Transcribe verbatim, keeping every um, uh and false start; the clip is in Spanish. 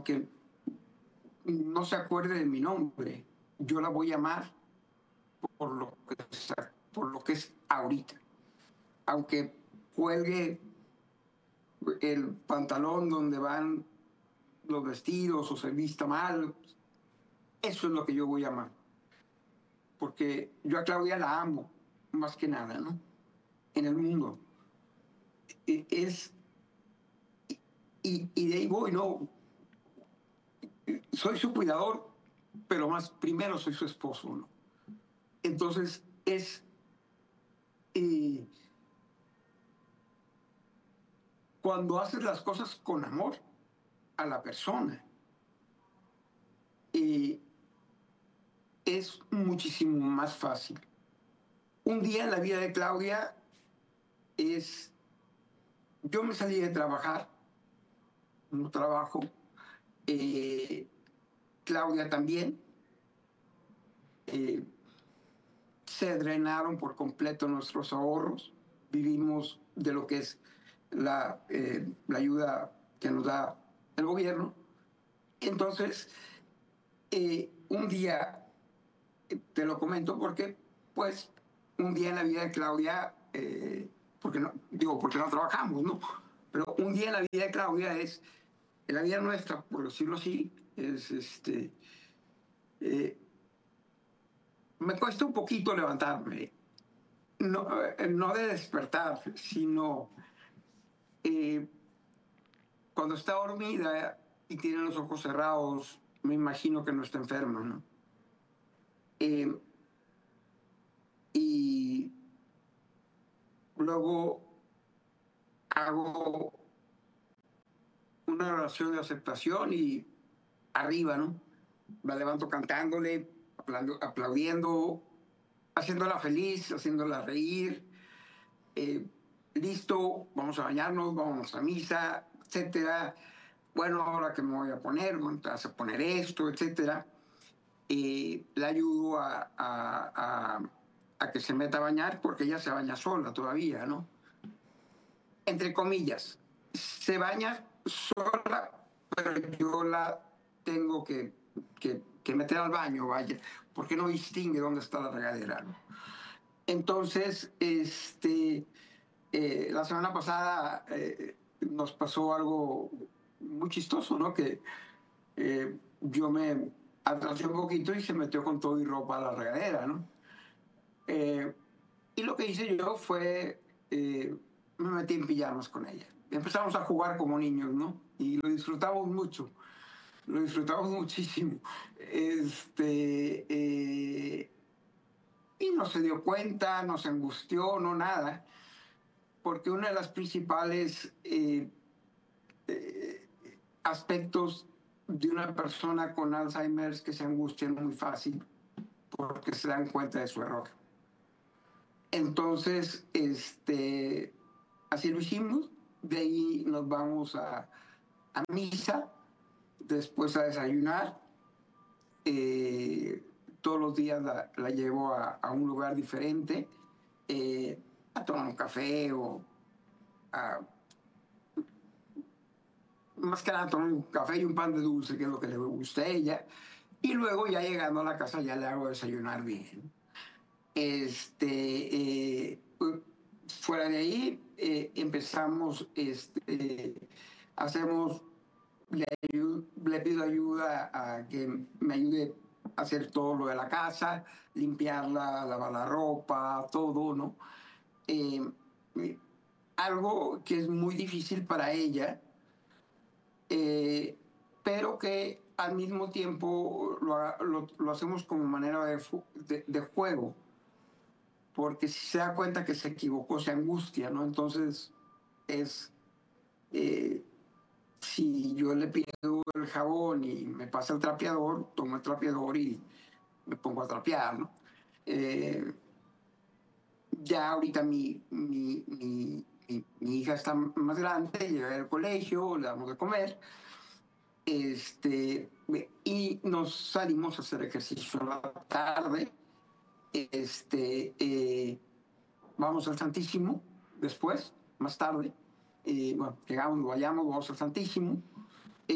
aunque no se acuerde de mi nombre, yo la voy a amar por lo que, por lo que es ahorita. Aunque cuelgue el pantalón donde van los vestidos o se vista mal, eso es lo que yo voy a amar. Porque yo a Claudia la amo, más que nada, ¿no? En el mundo. Es, y, y de ahí voy, ¿no? Soy su cuidador, pero más primero soy su esposo, ¿no? Entonces es eh, cuando haces las cosas con amor a la persona, eh, es muchísimo más fácil. Un día en la vida de Claudia es, yo me salí de trabajar, no trabajo, eh, Claudia también, eh, se drenaron por completo nuestros ahorros, vivimos de lo que es la, eh, la ayuda que nos da el gobierno. Entonces, eh, un día, te lo comento porque, pues, un día en la vida de Claudia, eh, porque no, digo, porque no trabajamos, ¿no? Pero un día en la vida de Claudia es, en la vida nuestra, por decirlo así, es este, eh, me cuesta un poquito levantarme, no, eh, no de despertar, sino eh, cuando está dormida y tiene los ojos cerrados, me imagino que no está enferma, ¿no? Eh, y luego hago una oración de aceptación y arriba, ¿no? La levanto cantándole, aplaudiendo, haciéndola feliz, haciéndola reír. Eh, listo, vamos a bañarnos, vamos a misa, etcétera. Bueno, ahora que me voy a poner, bueno, te vas a poner esto, etcétera. Eh, la ayudo a, a, a, a que se meta a bañar porque ella se baña sola todavía, ¿no? Entre comillas, se baña sola, pero yo la tengo que, que, que meter al baño, vaya, porque no distingue dónde está la regadera, ¿no? Entonces, este, eh, la semana pasada eh, nos pasó algo muy chistoso, ¿no? Que eh, yo me atrasé un poquito y se metió con todo y ropa a la regadera, ¿no? Eh, y lo que hice yo fue, eh, me metí en pijamas con ella. Empezamos a jugar como niños, ¿no? Y lo disfrutamos mucho, lo disfrutamos muchísimo. Este, eh, y no se dio cuenta, no se angustió, no nada, porque una de las principales eh, eh, aspectos de una persona con Alzheimer es que se angustian muy fácil porque se dan cuenta de su error. Entonces, este, así lo hicimos. De ahí nos vamos a, a misa, después a desayunar. Eh, todos los días la, la llevo a, a, un lugar diferente, eh, a tomar un café o a, más que nada tomar un café y un pan de dulce, que es lo que le gusta a ella. Y luego ya llegando a la casa ya le hago desayunar bien. Este, eh, fuera de ahí eh, empezamos, este, hacemos, le, le, pido ayuda a que me ayude a hacer todo lo de la casa, limpiarla, lavar la ropa, todo, ¿no? Eh, algo que es muy difícil para ella, eh, pero que al mismo tiempo lo, lo, lo hacemos como manera de, de, de juego, porque si se da cuenta que se equivocó, se angustia, ¿no? Entonces, es, eh, si yo le pido el jabón y me pasa el trapeador, tomo el trapeador y me pongo a trapear, ¿no? Eh, ya ahorita mi, mi, mi, mi, mi hija está más grande, llega al colegio, le damos de comer, este, y nos salimos a hacer ejercicio en la tarde, este, eh, vamos al Santísimo después, más tarde, eh, bueno, llegamos, vayamos, vamos al Santísimo,